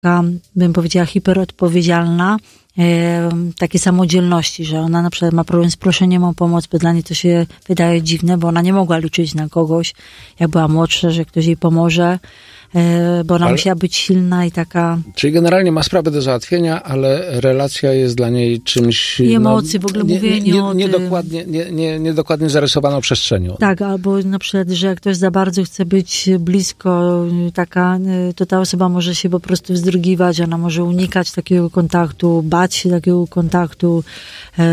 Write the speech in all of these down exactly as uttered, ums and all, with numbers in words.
bym powiedziała, hiperodpowiedzialna, takiej samodzielności, że ona na przykład ma problem z proszeniem o pomoc, bo dla niej to się wydaje dziwne, bo ona nie mogła liczyć na kogoś, jak była młodsza, że ktoś jej pomoże, bo ona ale, musiała być silna i taka... Czyli generalnie ma sprawę do załatwienia, ale relacja jest dla niej czymś... I emocje, no, w ogóle nie, mówienie nie, nie, o nie tym. Dokładnie, nie, nie, nie dokładnie zarysowaną przestrzenią. Tak, albo na przykład, że jak ktoś za bardzo chce być blisko, taka, to ta osoba może się po prostu wzdrugiwać, ona może unikać takiego kontaktu, bać się takiego kontaktu yy,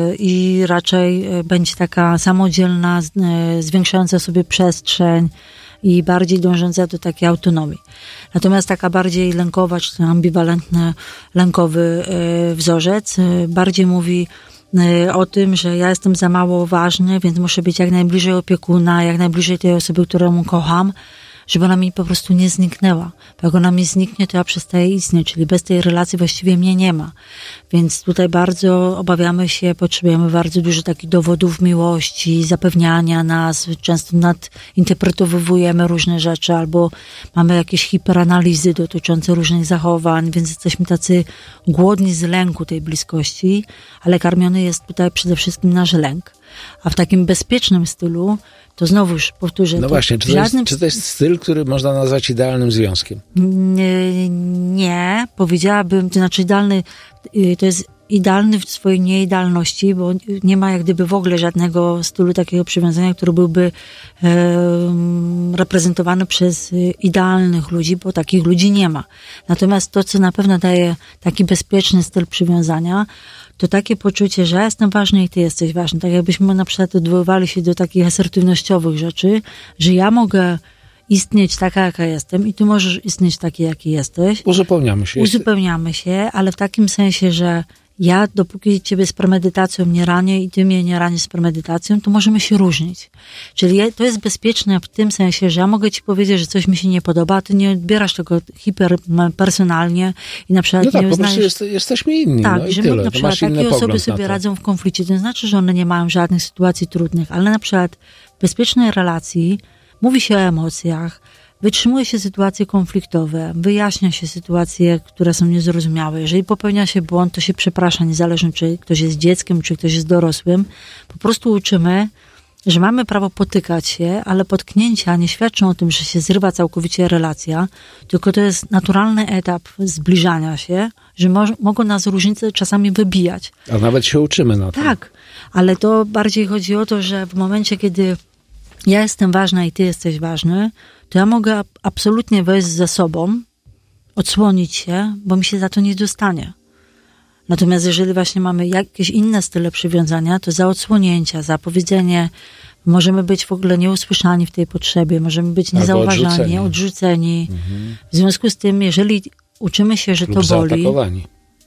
i raczej będzie taka samodzielna, yy, zwiększająca sobie przestrzeń i bardziej dążąca do takiej autonomii. Natomiast taka bardziej lękowa, czy ambiwalentny, lękowy yy, wzorzec yy, bardziej mówi yy, o tym, że ja jestem za mało ważny, więc muszę być jak najbliżej opiekuna, jak najbliżej tej osoby, którą kocham, żeby ona mi po prostu nie zniknęła. Bo jak ona mi zniknie, to ja przestaję istnieć, czyli bez tej relacji właściwie mnie nie ma. Więc tutaj bardzo obawiamy się, potrzebujemy bardzo dużo takich dowodów miłości, zapewniania nas, często nadinterpretowujemy różne rzeczy, albo mamy jakieś hiperanalizy dotyczące różnych zachowań, więc jesteśmy tacy głodni z lęku tej bliskości, ale karmiony jest tutaj przede wszystkim nasz lęk. A w takim bezpiecznym stylu to znowuż powtórzę. No właśnie, czy to, żadnym... jest, czy to jest styl, który można nazwać idealnym związkiem? Nie, nie, powiedziałabym, to znaczy idealny, to jest idealny w swojej nieidealności, bo nie ma jak gdyby w ogóle żadnego stylu takiego przywiązania, który byłby e, reprezentowany przez idealnych ludzi, bo takich ludzi nie ma. Natomiast to, co na pewno daje taki bezpieczny styl przywiązania, to takie poczucie, że ja jestem ważny i ty jesteś ważny. Tak jakbyśmy na przykład odwoływali się do takich asertywnościowych rzeczy, że ja mogę istnieć taka, jaka jestem i ty możesz istnieć taki, jaki jesteś. Uzupełniamy się. Uzupełniamy się, ale w takim sensie, że ja, dopóki ciebie z premedytacją nie ranię i ty mnie nie ranisz z premedytacją, to możemy się różnić. Czyli to jest bezpieczne w tym sensie, że ja mogę ci powiedzieć, że coś mi się nie podoba, a ty nie odbierasz tego hiperpersonalnie i na przykład no tak, nie uznajesz... po prostu jest, jesteśmy inni. Tak, no i że tyle. na przykład takie osoby sobie radzą w konflikcie. To nie znaczy, że one nie mają żadnych sytuacji trudnych, ale na przykład w bezpiecznej relacji mówi się o emocjach, wytrzymuje się sytuacje konfliktowe, wyjaśnia się sytuacje, które są niezrozumiałe. Jeżeli popełnia się błąd, to się przeprasza, niezależnie czy ktoś jest dzieckiem, czy ktoś jest dorosłym. Po prostu uczymy, że mamy prawo potykać się, ale potknięcia nie świadczą o tym, że się zrywa całkowicie relacja, tylko to jest naturalny etap zbliżania się, że mo- mogą nas różnice czasami wybijać. A nawet się uczymy na tym. Tak, ale to bardziej chodzi o to, że w momencie, kiedy ja jestem ważna i ty jesteś ważny, to ja mogę absolutnie wejść ze sobą, odsłonić się, bo mi się za to nie dostanie. Natomiast jeżeli właśnie mamy jakieś inne style przywiązania, to za odsłonięcia, za powiedzenie, możemy być w ogóle nieusłyszani w tej potrzebie, możemy być niezauważani, odrzuceni. odrzuceni. Mhm. W związku z tym, jeżeli uczymy się, że lub to boli, zaatakowani.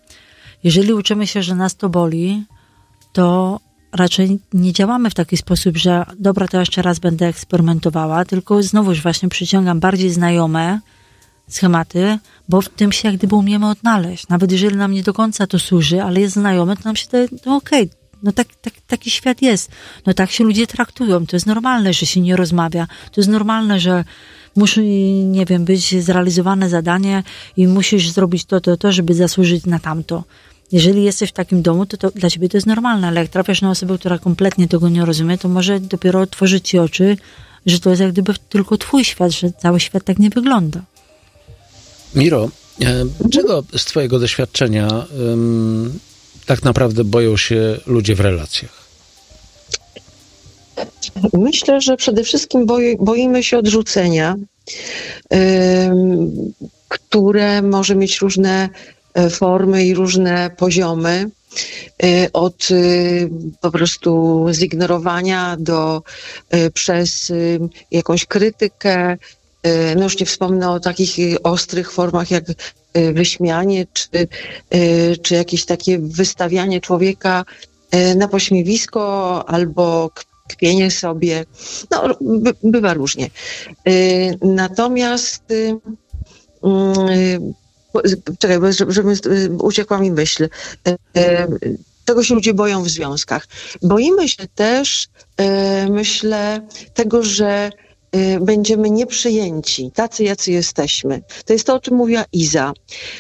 jeżeli uczymy się, że nas to boli, to raczej nie działamy w taki sposób, że dobra, to jeszcze raz będę eksperymentowała, tylko znowuż właśnie przyciągam bardziej znajome schematy, bo w tym się jak gdyby umiemy odnaleźć. Nawet jeżeli nam nie do końca to służy, ale jest znajome, to nam się to, no okej, okay, no tak, tak, taki świat jest. No tak się ludzie traktują. To jest normalne, że się nie rozmawia. To jest normalne, że musi, nie wiem, być zrealizowane zadanie i musisz zrobić to, to, to, żeby zasłużyć na tamto. Jeżeli jesteś w takim domu, to, to dla ciebie to jest normalne, ale jak trafiasz na osobę, która kompletnie tego nie rozumie, to może dopiero otworzyć ci oczy, że to jest jak gdyby tylko twój świat, że cały świat tak nie wygląda. Miro, czego z twojego doświadczenia um, tak naprawdę boją się ludzie w relacjach? Myślę, że przede wszystkim boi, boimy się odrzucenia, um, które może mieć różne formy i różne poziomy, od po prostu zignorowania do przez jakąś krytykę. No już nie wspomnę o takich ostrych formach jak wyśmianie czy, czy jakieś takie wystawianie człowieka na pośmiewisko albo kpienie sobie. No by, bywa różnie. Natomiast czekaj, żeby uciekła mi myśl. Czego się ludzie boją w związkach? Boimy się też, myślę, tego, że y, będziemy nieprzyjęci, tacy jacy jesteśmy. To jest to, o czym mówiła Iza.